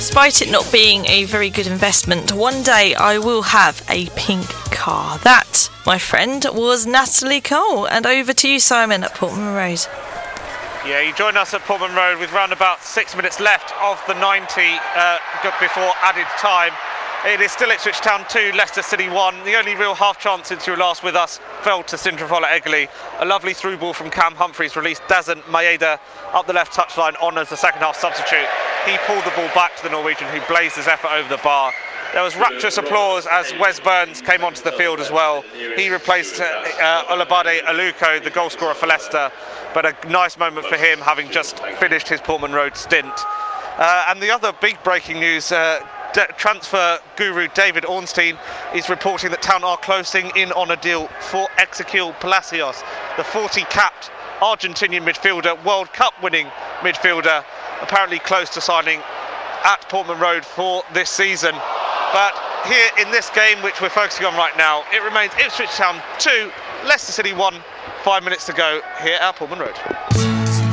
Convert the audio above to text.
Despite it not being a very good investment, one day I will have a pink car. That, my friend, was Natalie Cole. And over to you, Simon, at Portman Road. Yeah, you join us at Portman Road with round about 6 minutes left of the 90 before added time. It is still Ipswich Town 2, Leicester City 1. The only real half chance since you were last with us fell to Sindrifola Egli. A lovely through ball from Cam Humphreys released Dazan Maeda up the left touchline on as the second half substitute. He pulled the ball back to the Norwegian, who blazed his effort over the bar. There was rapturous applause as Wes Burns came onto the field as well. He replaced Olabade Aluko, the goal scorer for Leicester, but a nice moment for him, having just finished his Portman Road stint. And the other big breaking news, transfer guru David Ornstein is reporting that Town are closing in on a deal for Ezequiel Palacios, the 40-capped Argentinian midfielder, World Cup winning midfielder, apparently close to signing at Portman Road for this season. But here in this game, which we're focusing on right now, it remains Ipswich Town 2, Leicester City 1, 5 minutes to go here at Portman Road.